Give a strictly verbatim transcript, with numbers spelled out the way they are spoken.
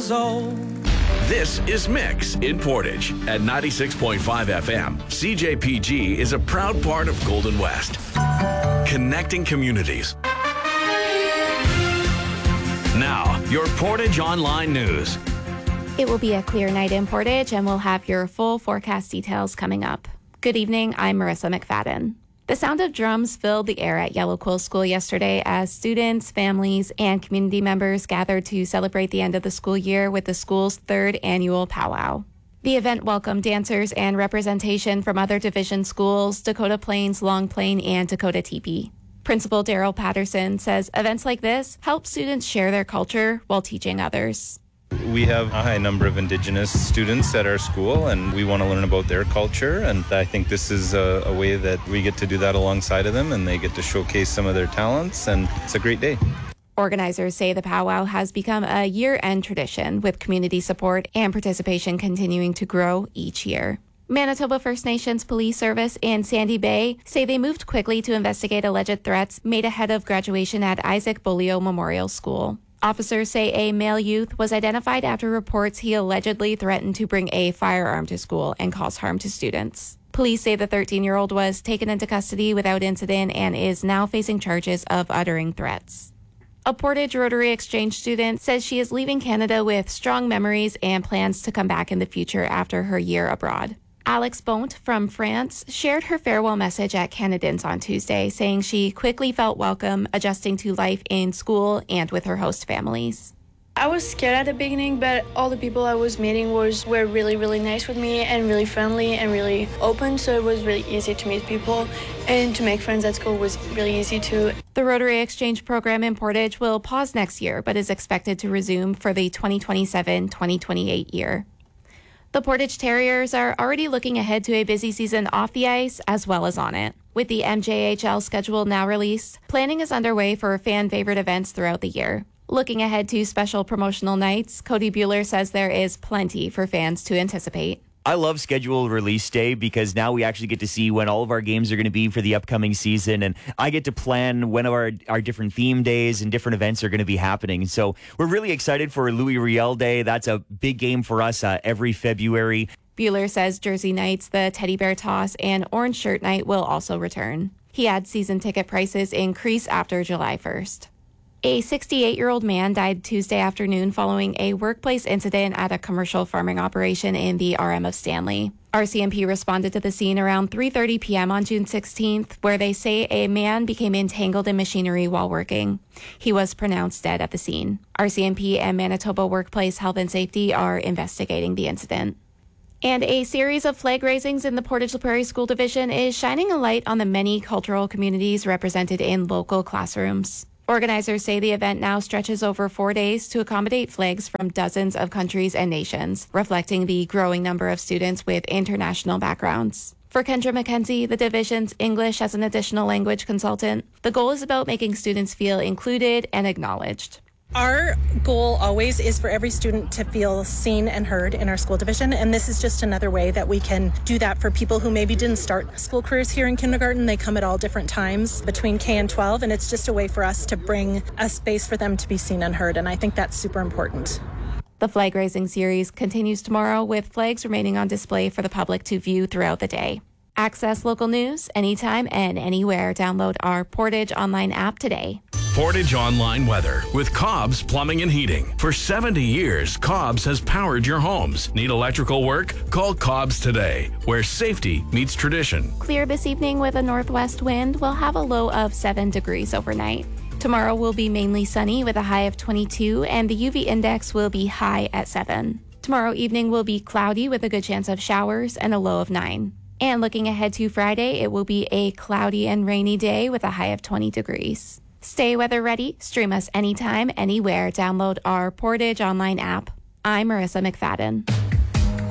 years old. This is Mix in Portage at ninety-six point five F M. C J P G is a proud part of Golden West, connecting communities. Now, your Portage Online News. It will be a clear night in Portage, and we'll have your full forecast details coming up. Good evening, I'm Marissa McFadden. The sound of drums filled the air at Yellow Quill School yesterday as students, families, and community members gathered to celebrate the end of the school year with the school's third annual powwow. The event welcomed dancers and representation from other division schools, Dakota Plains, Long Plain, and Dakota Teepee. Principal Daryl Patterson says events like this help students share their culture while teaching others. We have a high number of Indigenous students at our school, and we want to learn about their culture, and I think this is a, a way that we get to do that alongside of them, and they get to showcase some of their talents, and it's a great day. Organizers say the powwow has become a year-end tradition, with community support and participation continuing to grow each year. Manitoba First Nations Police Service and Sandy Bay say they moved quickly to investigate alleged threats made ahead of graduation at Isaac Bolio Memorial School. Officers say a male youth was identified after reports he allegedly threatened to bring a firearm to school and cause harm to students. Police say the thirteen-year-old was taken into custody without incident and is now facing charges of uttering threats. A Portage Rotary Exchange student says she is leaving Canada with strong memories and plans to come back in the future after her year abroad. Alex Bont from France shared her farewell message at Canadians on Tuesday, saying she quickly felt welcome adjusting to life in school and with her host families. I was scared at the beginning, but all the people I was meeting was were really, really nice with me and really friendly and really open, so it was really easy to meet people, and to make friends at school was really easy too. The Rotary Exchange program in Portage will pause next year, but is expected to resume for the twenty twenty-seven twenty twenty-eight year. The Portage Terriers are already looking ahead to a busy season off the ice as well as on it. With the M J H L schedule now released, planning is underway for fan-favorite events throughout the year. Looking ahead to special promotional nights, Cody Bueller says there is plenty for fans to anticipate. I love scheduled release day because now we actually get to see when all of our games are going to be for the upcoming season, and I get to plan when our, our different theme days and different events are going to be happening. So we're really excited for Louis Riel Day. That's a big game for us uh, every February. Bueller says Jersey Nights, the Teddy Bear Toss, and Orange Shirt Night will also return. He adds season ticket prices increase after July first. A sixty-eight-year-old man died Tuesday afternoon following a workplace incident at a commercial farming operation in the R M of Stanley. R C M P responded to the scene around three thirty p.m. on June sixteenth, where they say a man became entangled in machinery while working. He was pronounced dead at the scene. R C M P and Manitoba Workplace Health and Safety are investigating the incident. And a series of flag raisings in the Portage La Prairie School Division is shining a light on the many cultural communities represented in local classrooms. Organizers say the event now stretches over four days to accommodate flags from dozens of countries and nations, reflecting the growing number of students with international backgrounds. For Kendra McKenzie, the division's English as an additional language consultant, the goal is about making students feel included and acknowledged. Our goal always is for every student to feel seen and heard in our school division, and this is just another way that we can do that for people who maybe didn't start school careers here in kindergarten. They come at all different times between K and twelve, and it's just a way for us to bring a space for them to be seen and heard, and I think that's super important. The flag raising series continues tomorrow, with flags remaining on display for the public to view throughout the day. Access local news anytime and anywhere. Download our Portage Online app today. Portage Online Weather with Cobb's Plumbing and Heating. For seventy years, Cobb's has powered your homes. Need electrical work? Call Cobb's today, where safety meets tradition. Clear this evening with a northwest wind. We'll have a low of seven degrees overnight. Tomorrow will be mainly sunny with a high of twenty-two, and the U V index will be high at seven. Tomorrow evening will be cloudy with a good chance of showers and a low of nine. And looking ahead to Friday, it will be a cloudy and rainy day with a high of twenty degrees. Stay weather ready. Stream us anytime, anywhere. Download our Portage Online app. I'm Marissa McFadden.